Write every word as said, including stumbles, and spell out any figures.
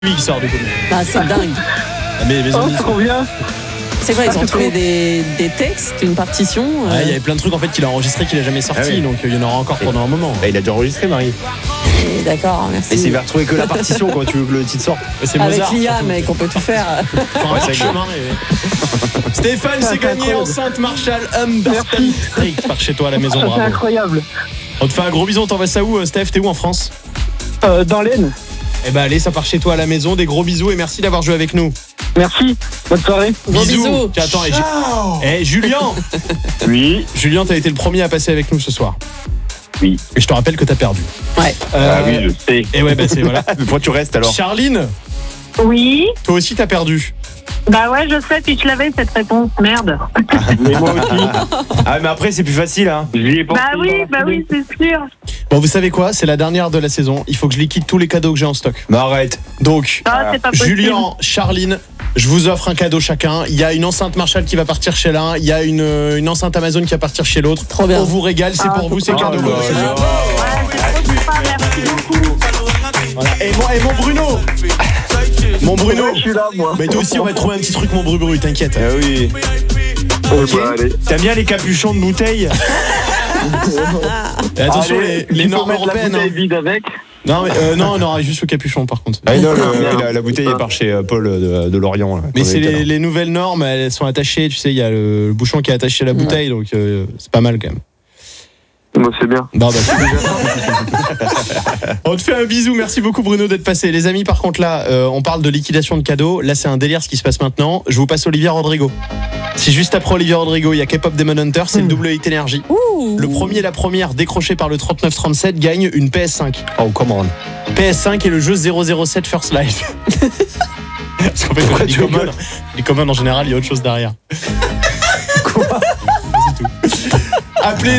Lui qui sort du coup. Ah, c'est dingue. Mais, mais Oh, trop bien. C'est quoi, ils ont trouvé des, des textes, une partition euh... Ouais, il y avait plein de trucs en fait qu'il a enregistré qu'il a jamais sorti, Ah oui. donc il y en aura encore pendant un moment. Bah, il a déjà enregistré, Marie. Et d'accord, merci. Et c'est va retrouver que la partition quand tu veux que le titre sorte. C'est Avec Mozart. l'I A, mec, on peut tout faire. Enfin, un chemin, et- Stéphane, c'est gagné enceinte Marshall Humberton Street par chez toi à la maison, C'est bravo. incroyable. On te fait un gros bisou, on t'envoie ça où, Steph? T'es où en France? Euh, dans l'Aisne. Eh ben allez, ça part chez toi à la maison, des gros bisous et merci d'avoir joué avec nous. Merci. Bonne soirée. Gros bisous. Tiens, attends, et j'ai- eh, Julien Oui. Julien, t'as été le premier à passer avec nous ce soir. Oui. Et je te rappelle que t'as perdu. Ouais. Euh, Ah oui, je sais. Et ouais, bah c'est voilà. Mais pourquoi tu restes alors? Charline, Oui, toi aussi t'as perdu. bah ouais, je sais, puis je l'avais cette réponse, merde. Mais moi aussi. Ah, mais après, c'est plus facile, hein. J'y ai pensé. Bah oui, bah oui, c'est sûr. Bon, vous savez quoi? C'est la dernière de la saison. Il faut que je liquide tous les cadeaux que j'ai en stock. Mais arrête. Donc, Ah, c'est pas possible. Julien, Charline, je vous offre un cadeau chacun. Il y a une enceinte Marshall qui va partir chez l'un. Il y a une, une enceinte Amazon qui va partir chez l'autre. Trop bien. On vous régale, c'est Ah, pour vous, c'est Oh cadeau. là là. Ouais, c'est trop sympa, merci beaucoup. Voilà. Et, mon, et mon Bruno Mon Bruno Je suis là, moi. Mais toi aussi, on va te trouver un petit truc, mon Bru-Bru, t'inquiète. Ah oui. Ok. T'aimes bien les capuchons de bouteille? Et attention, Allez, les, les il faut normes mettre la européennes. bouteille hein. vide avec. Non, mais, euh, non, non, juste le capuchon par contre. Ah non, le- la, la bouteille est par chez euh, Paul de, de Lorient. Là, Mais qu'on c'est avait tout à les, l'heure. les nouvelles normes, elles sont attachées, tu sais, il y a le, le bouchon qui est attaché à la bouteille, donc euh, c'est pas mal quand même. Moi, c'est bien. Non, bah, c'est- on te fait un bisou, merci beaucoup Bruno d'être passé. Les amis, par contre là, euh, on parle de liquidation de cadeaux. Là, c'est un délire ce qui se passe maintenant. Je vous passe Olivia Rodrigo. Si juste après Olivia Rodrigo, il y a K-pop Demon Hunter, c'est le double hit énergie. Ouh. Le premier et la première décrochés par le trente-neuf trente-sept gagne une P S cinq. Oh, come on. P S cinq et le jeu zéro zéro sept First Life. Parce qu'en fait, Pourquoi les tu commandes, rigoles les commandes en général, il y a autre chose derrière. Quoi? C'est tout. Appelez